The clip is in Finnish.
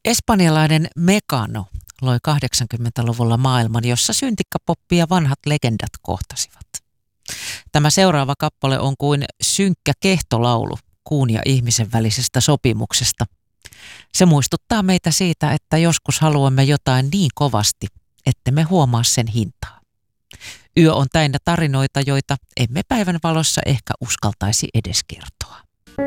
Espanjalainen Mecano loi 80-luvulla maailman, jossa syntikkapoppi ja vanhat legendat kohtasivat. Tämä seuraava kappale on kuin synkkä kehtolaulu kuun ja ihmisen välisestä sopimuksesta. Se muistuttaa meitä siitä, että joskus haluamme jotain niin kovasti, että me huomaa sen hintaa. Yö on täynnä tarinoita, joita emme päivän valossa ehkä uskaltaisi edes kertoa.